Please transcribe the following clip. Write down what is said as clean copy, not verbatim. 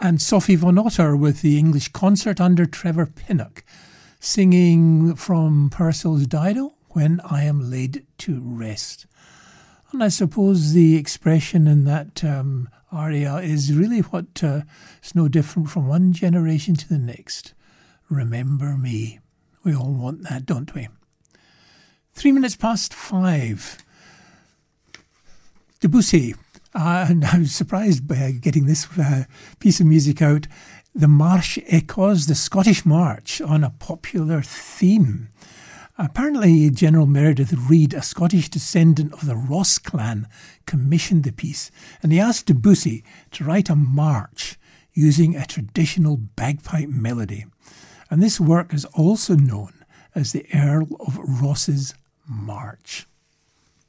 and Sophie von Otter with the English concert under Trevor Pinnock, singing from Purcell's Dido, When I Am Laid to Rest. And I suppose the expression in that aria is really what is no different from one generation to the next. Remember me. We all want that, don't we? 3 minutes past 5. Debussy. And I was surprised by getting this piece of music out. The Marche Écosse, the Scottish March, on a popular theme. Apparently, General Meredith Reed, a Scottish descendant of the Ross clan, commissioned the piece, and he asked Debussy to write a march using a traditional bagpipe melody. And this work is also known as the Earl of Ross's March.